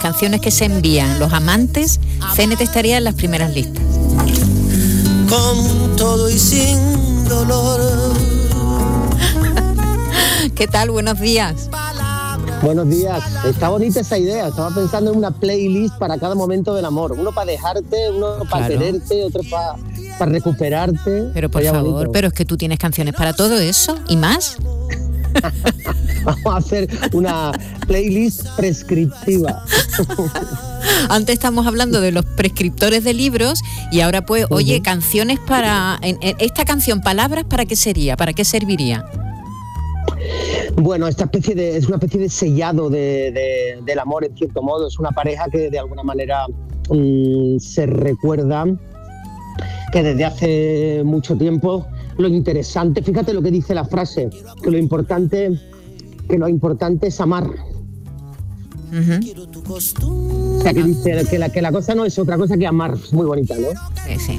canciones que se envían los amantes, CNT estaría en las primeras listas. Con todo y sin dolor. ¿Qué tal? Buenos días. Buenos días. Está bonita esa idea. Estaba pensando en una playlist para cada momento del amor. Uno para dejarte, uno para quererte, otro para recuperarte. Pero por favor, bonito. Pero es que tú tienes canciones para todo eso y más. Vamos a hacer una playlist prescriptiva. Antes estamos hablando de los prescriptores de libros y ahora pues, oye, canciones para... esta canción, palabras, ¿para qué sería? ¿Para qué serviría? Bueno, es una especie de sellado del amor, en cierto modo. Es una pareja que de alguna manera se recuerda que desde hace mucho tiempo lo interesante, fíjate lo que dice la frase, que lo importante es amar. O sea, que dice que la cosa no es otra cosa que amar. Es muy bonita, ¿no? Sí.